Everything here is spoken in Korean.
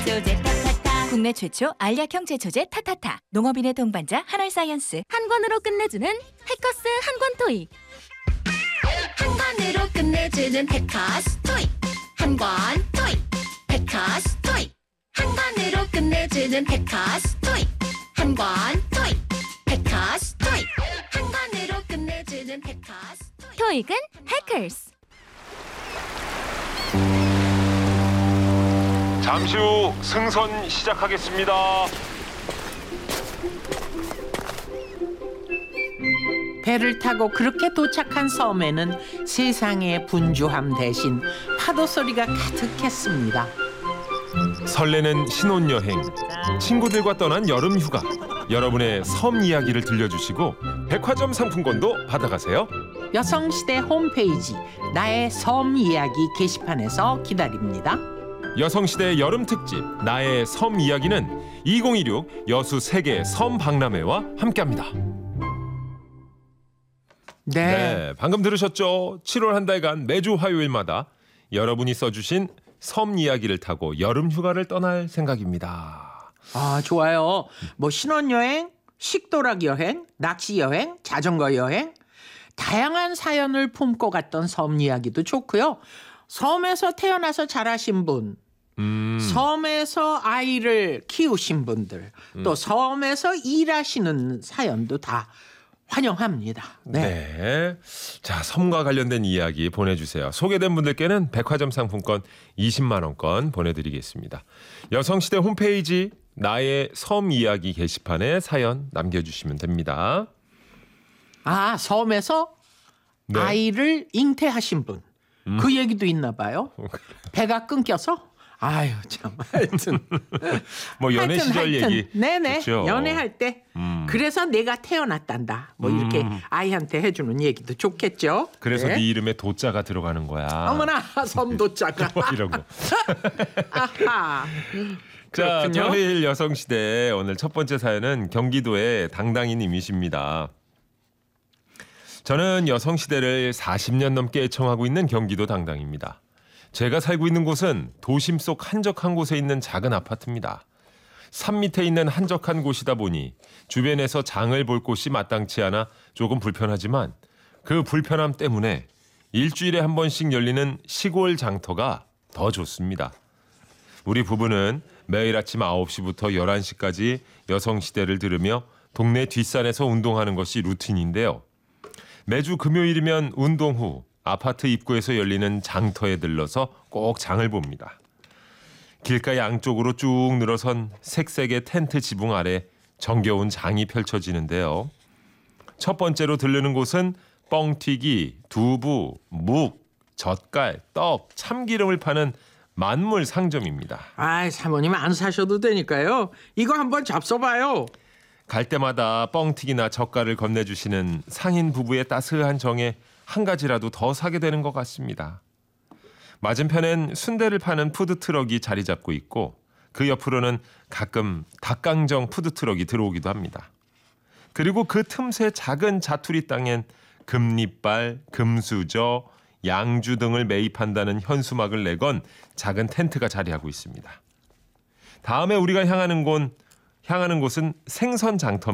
제초제 타타타. 국내 최초 알약형 제초제 타타타. 농업인의 동반자 한알사이언스. 한 권으로 끝내주는 해커스 한권 토익. 한 권으로 끝내주는 해커스 토익. 한 권 토익. 해커스 토익. 한 권으로 끝내주는 해커스 토익. 한 권 토익. 해커스 토익. 한 권으로 끝내주는 해커스 토익. 토익은 해커스. 잠시 후 승선 시작하겠습니다. 배를 타고 그렇게 도착한 섬에는 세상의 분주함 대신 파도 소리가 가득했습니다. 설레는 신혼여행, 친구들과 떠난 여름휴가, 여러분의 섬 이야기를 들려주시고 백화점 상품권도 받아가세요. 여성시대 홈페이지 나의 섬 이야기 게시판에서 기다립니다. 여성시대 여름특집 나의 섬 이야기는 2016 여수 세계 섬 박람회와 함께합니다. 네, 방금 들으셨죠? 7월 한 달간 매주 화요일마다 여러분이 써주신 섬 이야기를 타고 여름 휴가를 떠날 생각입니다. 아, 좋아요. 뭐 신혼여행, 식도락 여행, 낚시 여행, 자전거 여행, 다양한 사연을 품고 갔던 섬 이야기도 좋고요. 섬에서 태어나서 자라신 분, 섬에서 아이를 키우신 분들, 또 섬에서 일하시는 사연도 다 환영합니다. 네. 자, 섬과 관련된 이야기 보내주세요. 소개된 분들께는 백화점 상품권 20만 원권 보내드리겠습니다. 여성시대 홈페이지 나의 섬 이야기 게시판에 사연 남겨주시면 됩니다. 아, 섬에서 네. 아이를 잉태하신 분. 그 얘기도 있나 봐요. 배가 끊겨서? 아유, 참. 하여튼. 뭐 연애 시절 얘기. 네네. 그렇죠? 연애할 때. 그래서 내가 태어났단다. 뭐 이렇게 아이한테 해주는 얘기도 좋겠죠. 그래서 네 네. 이름에 도자가 들어가는 거야. 어머나, 섬도자가. 뭐 이런 거. 아하. 자, 그렇군요. 토요일 여성시대 오늘 첫 번째 사연은 경기도의 당당이님이십니다. 저는 여성시대를 40년 넘게 애청하고 있는 경기도 당당입니다. 제가 살고 있는 곳은 도심 속 한적한 곳에 있는 작은 아파트입니다. 산 밑에 있는 한적한 곳이다 보니 주변에서 장을 볼 곳이 마땅치 않아 조금 불편하지만 그 불편함 때문에 일주일에 한 번씩 열리는 시골 장터가 더 좋습니다. 우리 부부는 매일 아침 9시부터 11시까지 여성시대를 들으며 동네 뒷산에서 운동하는 것이 루틴인데요. 매주 금요일이면 운동 후 아파트 입구에서 열리는 장터에 들러서 꼭 장을 봅니다. 길가 양쪽으로 쭉 늘어선 색색의 텐트 지붕 아래 정겨운 장이 펼쳐지는데요. 첫 번째로 들르는 곳은 뻥튀기, 두부, 묵, 젓갈, 떡, 참기름을 파는 만물 상점입니다. 아이, 사모님 안 사셔도 되니까요. 이거 한번 잡숴봐요. 갈 때마다 뻥튀기나 젓갈을 건네주시는 상인 부부의 따스한 정에 한 가지라도 더 사게 되는 것 같습니다. 맞은편엔 순대를 파는 푸드트럭이 자리 잡고 있고 그 옆으로는 가끔 닭강정 푸드트럭이 들어오기도 합니다. 그리고 그 틈새 작은 자투리 땅엔 금리빨, 금수저, 양주 등을 매입한다는 현수막을 내건 작은 텐트가 자리하고 있습니다. 다음에 우리가 향하는 곳은 생선 장터